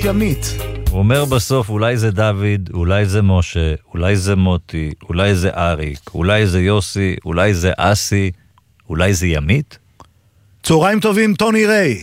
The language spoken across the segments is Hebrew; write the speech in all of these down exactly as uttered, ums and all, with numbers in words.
ימית. הוא אומר בסוף, אולי זה דוד, אולי זה משה, אולי זה מוטי, אולי זה אריק, אולי זה יוסי, אולי זה אסי, אולי זה ימית? צהריים טובים, טוני ריי.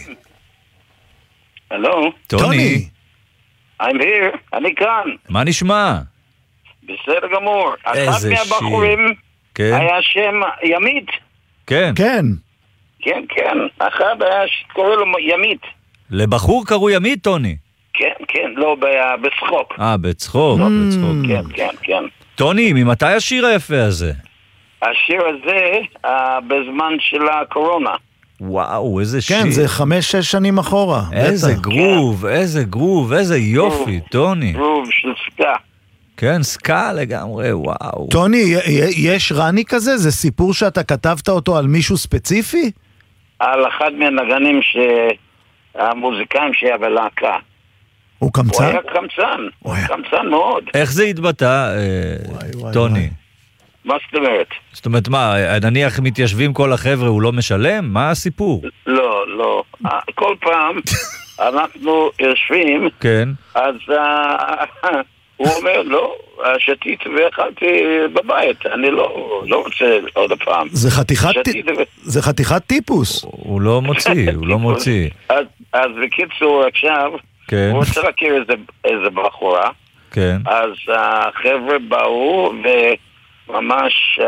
הלו? טוני. I'm here, אני כאן. מה נשמע? בסדר גמור. אחד איזה מהבחורים כן. היה שם ימית. כן. כן. כן, כן. אחד היה שקורא לו ימית. לבחור קראו ימית, טוני? כן, כן, לא ב- בצחוק. אה, בצחוק, בצחוק. כן, כן, כן. טוני, ממתי השיר היפה הזה? השיר הזה uh, בזמן של הקורונה. וואו, איזה שיר. כן, זה חמש, שש שנים אחורה. איזה בטח. גרוב, איזה גרוב, איזה יופי, טוני. גרוב של סקה. כן, סקה לגמרי, וואו. טוני, י- י- יש רני כזה? זה סיפור שאתה כתבת אותו על מישהו ספציפי? על אחד מהנגנים שהמוזיקאים שהיה בלהקה. הוא הוא קמצן? היה קמצן, הוא היה קמצן מאוד. איך זה התבטא, אה, וואי, טוני? וואי. מה זאת אומרת? זאת אומרת, מה, נניח מתיישבים כל החבר'ה, הוא לא משלם? מה הסיפור? לא, לא. כל פעם אנחנו יושבים, כן. אז uh, הוא אומר, לא, שתית ואכלתי בבית, אני לא, לא רוצה עוד פעם. זה חתיכת, שתית ו... זה חתיכת טיפוס. הוא לא מוציא, הוא לא מוציא. אז, אז בקיצור, עכשיו, כן. הוא רוצה להכיר איזה, איזה בחורה, כן. אז החבר'ה באו וממש uh,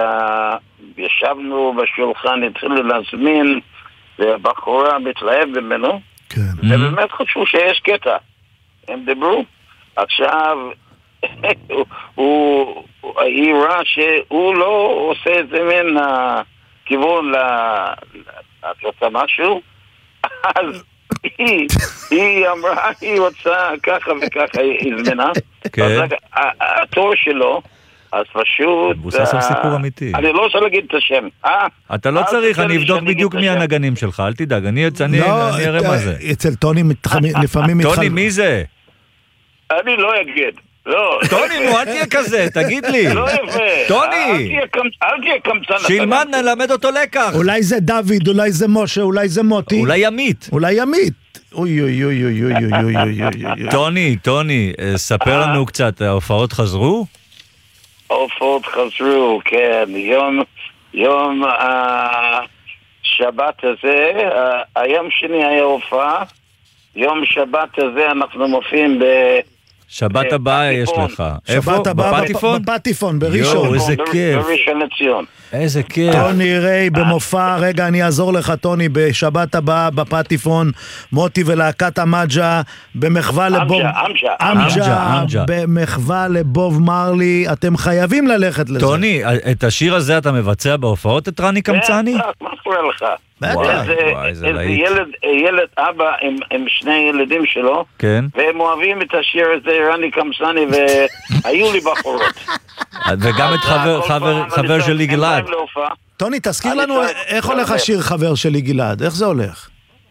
ישבנו בשולחן, התחילו להזמין, והבחורה מתלהב ממנו, כן. ובאמת חשבו שיש קטע. הם דיברו. עכשיו, הוא, הוא, היא ראה שהוא לא עושה את זה מן הכיוון ל... את רוצה משהו? אז היא, היא אמרה, היא רוצה ככה וככה, היא הזמנה. כן. אז התור שלו, אז פשוט... מבוסס על סיפור אמיתי. אני לא רוצה להגיד את השם. אה? אתה לא צריך, אני אבדוק בדיוק מי הנגנים שלך, אל תדאג, אני אראה מה זה. אצל טוני לפעמים מתחל... טוני, מי זה? אני לא אגיד. לא. טוני, נו, אל תהיה כזה, תגיד לי. לא יפה. טוני! אל תהיה קמצן. שילמד, נלמד אותו לקח. אולי זה דוד, אולי זה משה, אולי זה מוטי. אולי ימית. אולי ימית. אוי אוי אוי אוי אוי אוי אוי אוי אוי. טוני, טוני, ספר לנו קצת, ההופעות חזרו? ההופעות חזרו, כן. יום, יום השבת הזה, היום שני היה הופעה, יום שבת הזה אנחנו מופיעים ב... שבת הבאה יש לך. איפה? שבת הבאה בפטיפון? בפטיפון, בראשון. יואו, איזה כיף. בראשון לציון. איזה כיף. טוני ריי במופע, רגע אני אעזור לך טוני, בשבת הבאה בפטיפון, מוטי ולהקת המג'ה, במחווה לבוב... אמג'ה, אמג'ה, אמג'ה. במחווה לבוב מרלי, אתם חייבים ללכת לזה. טוני, את השיר הזה אתה מבצע בהופעות את רני קמצני? מה קורה לך? וואי, איזה, וואי, זה איזה להיט. ילד, ילד אבא עם, עם שני ילדים שלו, כן. והם אוהבים את השיר הזה, רני קמצני, והיו לי בחורות. וגם את חבר, חבר, חבר שלי גלעד. טוני, תזכיר אני לנו טוען, איך זה הולך אומר. השיר חבר שלי גלעד, איך זה הולך?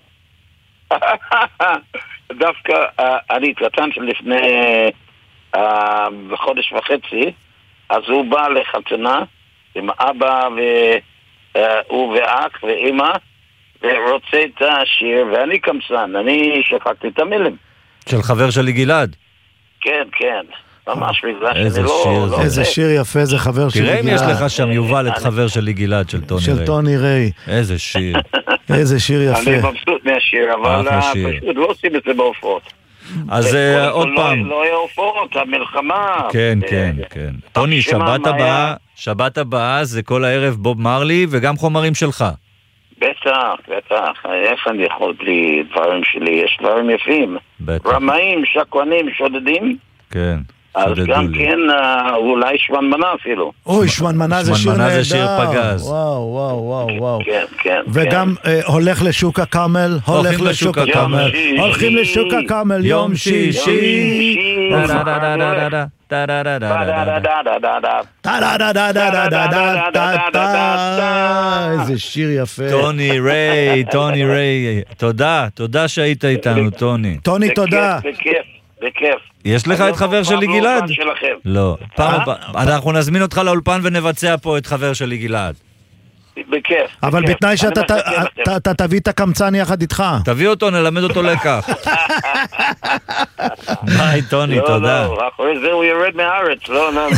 דווקא אה, אני התחתנתי לפני אה, חודש וחצי, אז הוא בא לחתונה עם אבא והוא ואח ואמא, ורוצה את השיר, ואני קמצן, אני שכחתי את המילים. של חבר שלי גלעד. כן, כן, ממש בגלל איזה שאני לא... שיר לא זה. איזה שיר יפה זה חבר שלי תראה אם יש גלעד. לך שם יובל את חבר שלי גלעד של טוני של ריי. טוני ריי. איזה שיר. איזה שיר אני יפה. מבסוט מהשיר, אבל אחלה אה, שיר. פשוט לא עושים את זה בהופעות. אז אה, עוד לא- פעם. לא היה הופעות, המלחמה. כן, אה, כן, כן. טוני, שמע, שבת מה הבאה, היה? שבת הבאה זה כל הערב בוב מרלי וגם חומרים שלך. בטח, בטח. איך אני יכול בלי דברים שלי? יש דברים יפים. בטח. רמאים, שקרנים, שודדים. כן. אז שודדו גם לי. כן, אה, אולי שמנמנה אפילו. אוי, שמנמנה זה שיר שמנמנה נהדר. זה שיר פגז. וואו, וואו, וואו, וואו. כן, כן. וגם אה, הולך לשוק הכרמל, הולך לשוק לשוק הכרמל, הכרמל. הולכים לשוק הכרמל, יום שישי. טה-דה-דה-דה-דה-דה-דה-דה-דה. איזה שיר יפה. טוני ריי, טוני ריי, תודה, תודה שהיית איתנו, טוני. טוני, תודה. בכיף, בכיף. יש לך אני את חבר לא שלי פעם גלעד? באולפן שלכם. לא, פעם אה? הבאה, אנחנו נזמין אותך לאולפן ונבצע פה את חבר שלי גלעד. בכיף. אבל בכיף. בתנאי שאתה אני ת- מחכה לכם. אתה- אתה תביא את הקמצן יחד איתך. תביא אותו, נלמד אותו לקח. ביי, טוני, לא, תודה. לא, אחרי זה הוא ירד מהארץ. לא, לא, לא,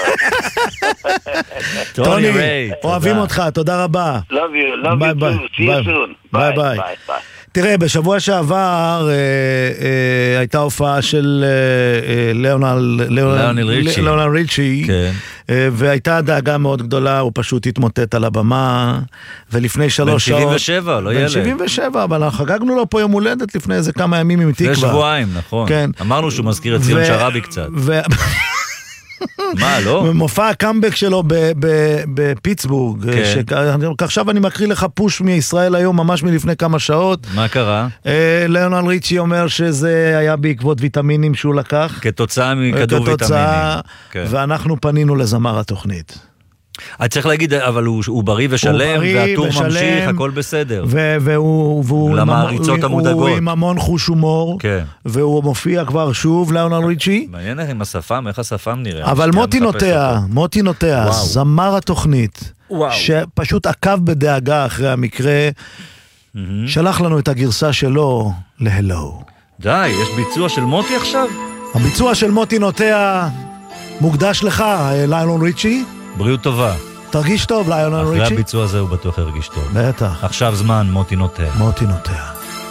לא. טוני ריי, אוהבים תודה. אותך, תודה רבה. Love you, love ביי, you ביי. too. See ביי. you soon. ביי, Bye, ביי. bye, bye. תראה, בשבוע שעבר אה, אה, הייתה הופעה של אה, אה, ליאונל ליאונל ריצ'י. ליאונל ריצ'י, כן. אה, והייתה דאגה מאוד גדולה, הוא פשוט התמוטט על הבמה, ולפני שלוש שעות... בן שבעים ושבע, לא בן ילד. שבעים ושבע, אבל אנחנו חגגנו לו פה יום הולדת לפני איזה כמה ימים עם תקווה. זה שבועיים, נכון. כן. אמרנו שהוא מזכיר את ציון ו- שרבי קצת. ו- מה, לא? מופע הקאמבק שלו ב- ב- בפיטסבורג, כן. ש- עכשיו אני מקריא לך פוש מישראל היום, ממש מלפני כמה שעות. מה קרה? אה, ליאונל ריצ'י אומר שזה היה בעקבות ויטמינים שהוא לקח. כתוצאה מכדור כתוצאה, ויטמינים. כן. ואנחנו פנינו לזמר התוכנית. אני צריך להגיד, אבל הוא, הוא בריא ושלם, הוא בריא והטור ושלם, ממשיך, הכל בסדר. ו- והוא, והוא, למעריצות הוא- המודאגות. הוא עם המון חוש הומור, כן. והוא מופיע כבר שוב, ליאונל ריצ'י. מעניין איך עם השפם, איך השפם נראה. אבל שנייה מוטי מחפש נוטע, אותו. מוטי נוטע, וואו. זמר התוכנית, וואו. שפשוט עקב בדאגה אחרי המקרה, שלח לנו את הגרסה שלו להלו. די, יש ביצוע של מוטי עכשיו? הביצוע של מוטי נוטע מוקדש לך, ליאונל ריצ'י. בריאות טובה. תרגיש טוב, ליאונל אחרי ריצ'י. הביצוע הזה הוא בטוח הרגיש טוב. בטח, עכשיו זמן, מוטי נוטע. מוטי נוטע.